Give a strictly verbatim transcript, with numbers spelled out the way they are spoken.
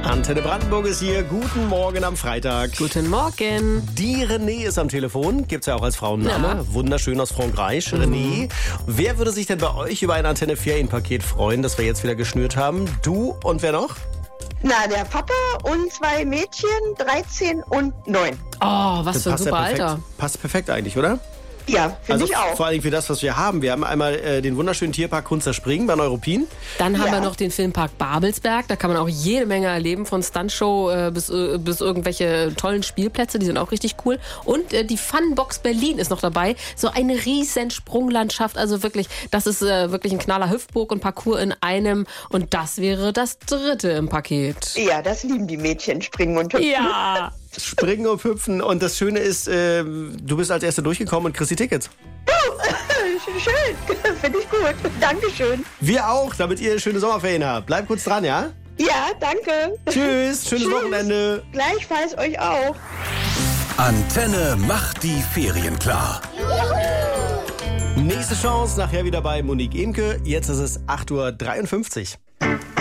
Antenne Brandenburg ist hier. Guten Morgen am Freitag. Guten Morgen. Die René ist am Telefon. Gibt's ja auch als Frauenname. Ja. Wunderschön aus Frankreich. Mhm. René, wer würde sich denn bei euch über ein Antenne-Ferienpaket freuen, das wir jetzt wieder geschnürt haben? Du und wer noch? Na, der Papa und zwei Mädchen, dreizehn und neun. Oh, was Das für ein passt super ja perfekt. Alter. Passt perfekt eigentlich, oder? Ja, finde Also ich auch. vor allem für das, was wir haben. Wir haben einmal äh, den wunderschönen Tierpark Kunster Springen bei Neuruppin. Dann haben Ja. wir noch den Filmpark Babelsberg. Da kann man auch jede Menge erleben, von Stuntshow äh, bis, äh, bis irgendwelche tollen Spielplätze. Die sind auch richtig cool. Und äh, die Funbox Berlin ist noch dabei. So eine riesen Sprunglandschaft. Also wirklich, das ist äh, wirklich ein Knaller Hüpfburg und Parcours in einem. Und das wäre das dritte im Paket. Ja, das lieben die Mädchen, springen und hüpfen. Ja. Springen und hüpfen. Und das Schöne ist, äh, du bist als Erste durchgekommen und kriegst die Tickets. Schön, finde ich gut. Dankeschön. Wir auch, damit ihr schöne Sommerferien habt. Bleibt kurz dran, ja? Ja, danke. Tschüss, schönes Tschüss. Wochenende. Gleichfalls euch auch. Antenne macht die Ferien klar. Nächste Chance, nachher wieder bei Monique Emke. Jetzt ist es acht Uhr dreiundfünfzig.